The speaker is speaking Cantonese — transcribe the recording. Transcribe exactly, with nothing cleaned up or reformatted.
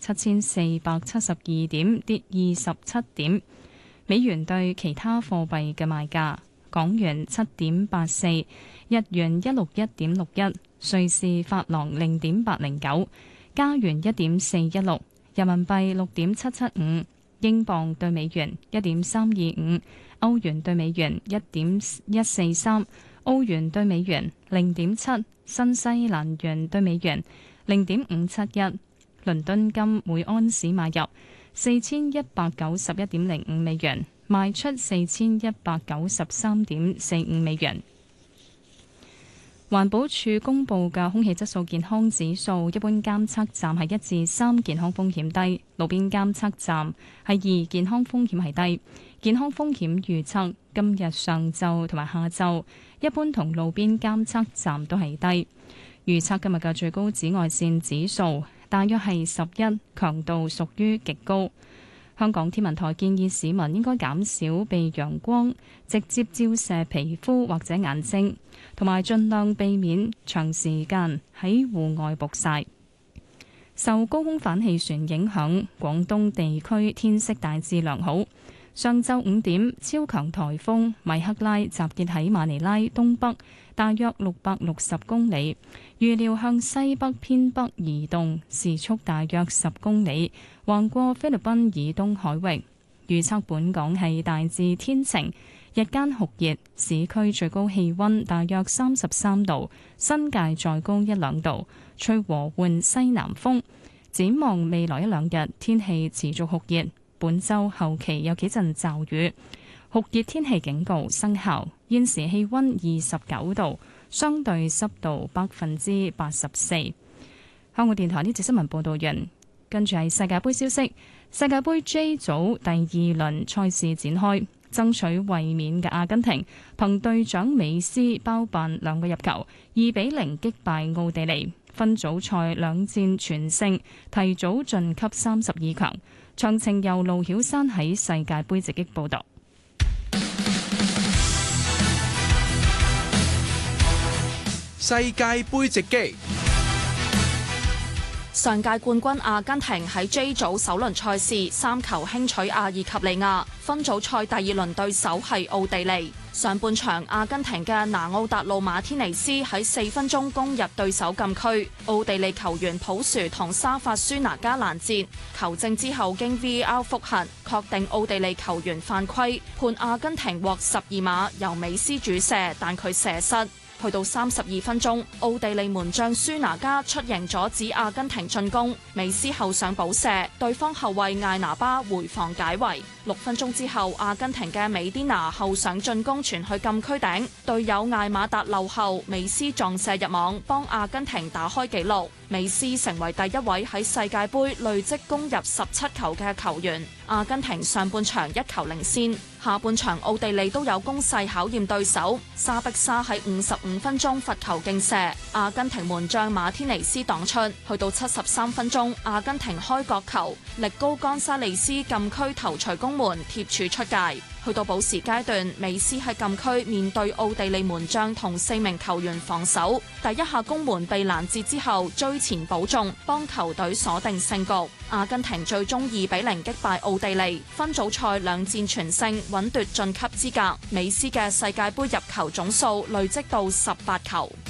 七千四百七十二點，跌二十七點。美元對其他貨幣嘅賣價：港元七點八四，日元一六一點六一，瑞士法郎零點八零九，加元一點四一六，人民幣六點七七五，英鎊對美元一點三二五，歐元對美元一點一四三，澳元對美元零點七，新西蘭元對美元零點五七一。倫敦金每安士買入四千一百九十一點零五美元，賣出四千一百九十三點四五美元。環保署公布嘅空氣質素健康指數，一般監測站係一至三，健康風險低；路邊監測站係二，健康風險係低。健康風險預測今日上晝同埋下晝，一般同路邊監測站都係低。預測今日嘅最高紫外線指數大約係十一，強度屬於極高。香港天文台建議市民應該減少被陽光直接照射皮膚或者眼睛，同埋盡量避免長時間喺戶外曝曬。受高空反氣旋影響，廣東地區天色大致良好。上晝五點，超強颱風米克拉集結喺馬尼拉東北，大約六百六十公里，預料向西北偏北移動，時速大約十公里，橫過菲律賓以東海域。預測本港係大致天晴，日間酷熱，市區最高氣溫大約三十三度，新界再高一兩度，吹和緩西南風。展望未來一兩日，天氣持續酷熱。本週後期有幾陣驟雨，酷熱天氣警告生效。現時氣溫二十九度，相對濕度百分之八十四。香港電台呢節新聞報道完，跟住係世界盃消息。世界盃 J 組第二輪賽事展開，爭取衛冕嘅阿根廷憑隊長美斯包辦兩個入球，二比零擊敗奧地利，分組賽兩戰全勝，提早晉級三十二強。詳情由盧曉山喺世界盃直擊報導。 世界盃直擊。 上屆冠軍阿根廷喺 J 組首輪賽事三球輕取阿爾及利亞，分組賽第二輪對手係奧地利。上半場阿根廷嘅拿奧達路馬天尼斯喺四分鐘攻入對手禁區，奧地利球員普殊同沙法舒拿加攔截，球證之後經 V R 複核，確定奧地利球員犯規，判阿根廷獲十二碼，由美斯主射，但佢射失。去到三十二分鐘，奧地利門將舒拿加出迎阻止阿根廷進攻，美斯後上補射，對方後衛艾拿巴回防解圍。六分鐘之後，阿根廷嘅美甸拿後上進攻傳去禁區頂，隊友艾馬達漏後，美斯撞射入網，幫阿根廷打開紀錄。美斯成為第一位喺世界盃累積攻入十七球嘅球員。阿根廷上半場一球領先，下半場奧地利都有攻勢考驗對手。沙碧沙喺五十五分鐘罰球勁射，阿根廷門將馬天尼斯擋出。去到七十三分鐘，阿根廷開角球，力高干沙利斯禁區頭槌攻門貼柱出界。去到補時階段，美斯喺禁區面對奧地利門將同四名球員防守，第一下攻門被攔截之後追前補中，幫球隊鎖定勝局。阿根廷最終二比零擊敗奧地利，分組賽兩戰全勝，穩奪晉級資格。美斯嘅世界盃入球總數累積到十八球。